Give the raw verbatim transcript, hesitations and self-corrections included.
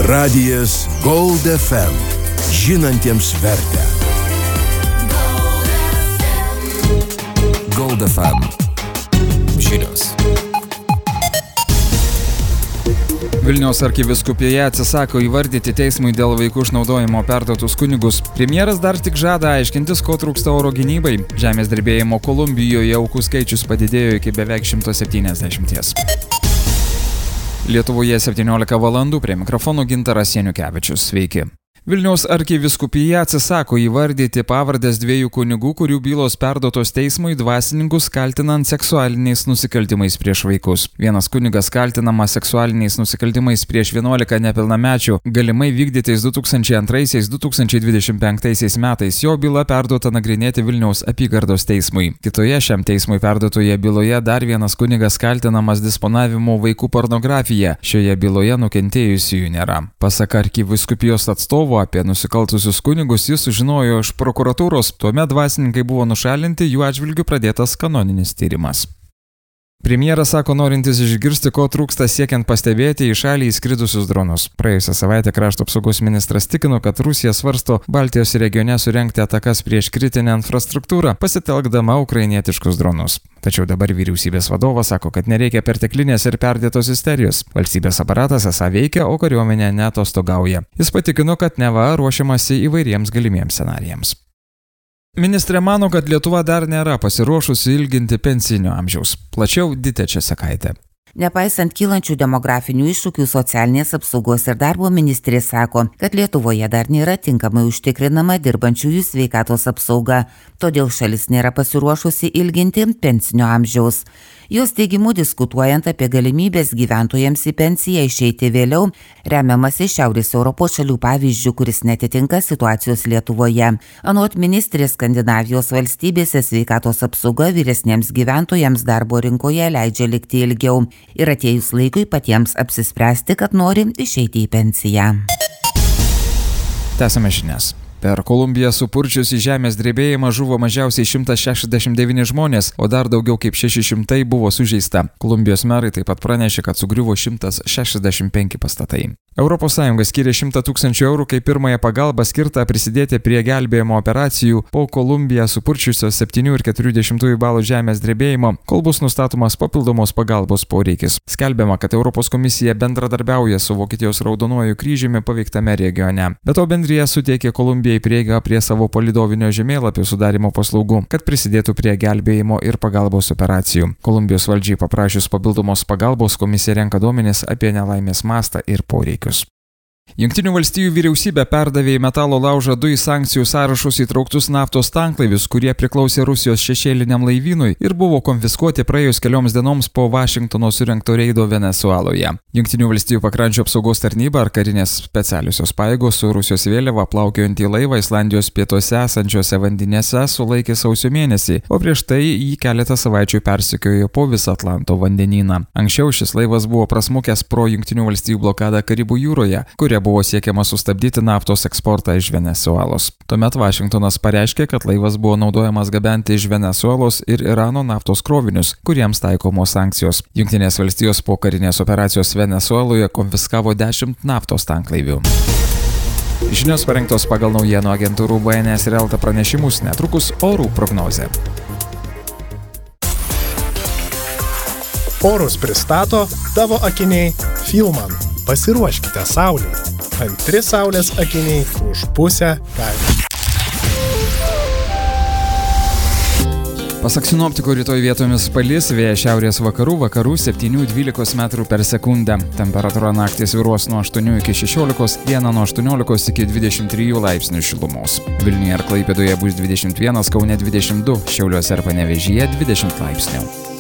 Radijas Gold F M. Žinantiems vertę. Gold F M. Žinios. Vilniaus arkivyskupija atsisako įvardyti teismui dėl vaikų išnaudojimo perduotus kunigus. Premjeras dar tik žada aiškintis, ko trūksta oro gynybai. Žemės drebėjimo Kolumbijoje aukų skaičius padidėjo iki beveik šimto septyniasdešimties. Lietuvoje septyniolika valandų, prie mikrofono Gintaras Janukevičius. Sveiki. Vilniaus arkivyskupija atsisako įvardyti pavardes dviejų kunigų, kurių bylos perduotos teismui dvasininkus kaltinant seksualiniais nusikaltimais prieš vaikus. Vienas kunigas kaltinamas seksualiniais nusikaltimais prieš vienuolika nepilnamečių, galimai vykdytais du tūkstančiai antraisiais - du tūkstančiai dvidešimt penktaisiais metais. Jo byla perduota nagrinėti Vilniaus apygardos teismui. Kitoje šiam teismui perduotoje byloje dar vienas kunigas kaltinamas disponavimu vaikų pornografija. Šioje byloje nukentėjusiųjų nėra. Pasak arkivyskupijos atstovo, apie nusikaltusius kunigus jis sužinojo iš prokuratūros, tuomet dvasininkai buvo nušalinti, jų atžvilgiu pradėtas kanoninis tyrimas. Premjeras sako norintis išgirsti, ko trūksta siekiant pastebėti į šalį įskridusius dronus. Praėjusią savaitę krašto apsaugos ministras tikino, kad Rusija svarsto Baltijos regione surengti atakas prieš kritinę infrastruktūrą, pasitelkdama ukrainietiškus dronus. Tačiau dabar vyriausybės vadovas sako, kad nereikia perteklinės ir perdėtos isterijos. Valstybės aparatas esą veikia, o kariuomenė neatostogauja. Jis patikino, kad neva ruošiamasi įvairiems galimiems scenarijams. Ministrė mano, kad Lietuva dar nėra pasiruošusi ilginti pensinio amžiaus. Plačiau Ditė Česakaitė. Nepaisant kylančių demografinių iššūkių, socialinės apsaugos ir darbo ministrė sako, kad Lietuvoje dar nėra tinkamai užtikrinama dirbančiųjų sveikatos apsauga, todėl šalis nėra pasiruošusi ilginti pensinio amžiaus. Jos teigimu, diskutuojant apie galimybės gyventojams į pensiją išeiti vėliau, remiamasi Šiaurės Europos šalių pavyzdžių, kuris netitinka situacijos Lietuvoje. Anot ministrės, Skandinavijos valstybėse sveikatos apsauga vyresniems gyventojams darbo rinkoje leidžia likti ilgiau ir atėjus laikui patiems apsispręsti, kad nori išeiti į pensiją. Tęsiame žinias. Per Kolumbiją supurčiusį žemės drebėjimą žuvo mažiausiai šimtas šešiasdešimt devyni žmonės, o dar daugiau kaip šeši šimtai buvo sužeista. Kolumbijos merai taip pat pranešė, kad sugriuvo šimtas šešiasdešimt penki pastatai. Europos Sąjunga skyrė šimtą tūkstančių eurų kaip pirmąją pagalbą skirtą prisidėti prie gelbėjimo operacijų po Kolumbiją supurčiusios septynių ir keturių dešimtųjų balų žemės drebėjimo, kol bus nustatomas papildomos pagalbos poreikis. Skelbiama, kad Europos komisija bendradarbiauja su Vokietijos Raudonuoju kryžiumi paveiktame regione. Be to bendrija suteikė Kolumbijai prieigą prie savo palydovinio žemėlapių sudarimo paslaugų, kad prisidėtų prie gelbėjimo ir pagalbos operacijų. Kolumbijos valdžiai paprašius papildomos pagalbos, komisija renka duomenis apie nelaimės mastą ir poreikius. Jungtinių valstijų vyriausybė perdavė į metalo laužą du į sankcijų sąrašus įtrauktus naftos tanklaivius, kurie priklausė Rusijos šešėliniam laivynui ir buvo konfiskuoti praėjus kelioms dienoms po Vašingtono surengto reido Venesueloje. Jungtinių valstijų pakrančių apsaugos tarnyba ar karinės specialiosios pajėgos su Rusijos vėliava plaukiojantį laivą Islandijos pietuose esančiose vandenyse sulaikė sausio mėnesį, o prieš tai jį keletą savaičių persekiojo po visą Atlanto vandenyną. Anksčiau šis laivas buvo prasmukęs pro Jungtinių valstijų blokadą Karibų jūroje, kuria buvo siekiama sustabdyti naftos eksportą iš Venesuelos. Tuomet Vašingtonas pareiškė, kad laivas buvo naudojamas gabenti iš Venesuelos ir Irano naftos krovinius, kuriems taikomos sankcijos. Jungtinės valstijos po karinės operacijos Venesueloje konfiskavo dešimt naftos tanklaivių. Žinios parengtos pagal naujienų agentūrų B N S ir Elta pranešimus, netrukus orų prognozė. Orus pristato tavo akiniai Filman. Pasiruoškite saulei. Antri saulės akiniai už pusę kainų. Pasak sinoptikų, rytoj vietomis palis, vėjas šiaurės vakarų, vakarų septynių dvylikos metrų per sekundę. Temperatūra naktį svyruos nuo aštuonių iki šešiolikos, dieną nuo aštuoniolikos iki dvidešimt trijų laipsnių šilumos. Vilniuje ir Klaipėdoje bus dvidešimt vienas, Kaune dvidešimt du, Šiauliuose ir Panevėžyje dvidešimt laipsnių.